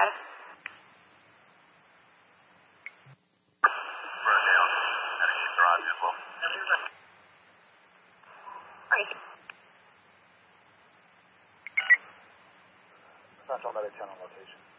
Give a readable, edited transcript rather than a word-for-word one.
Rodale, heading to garage as well. Central Medic 10 on location.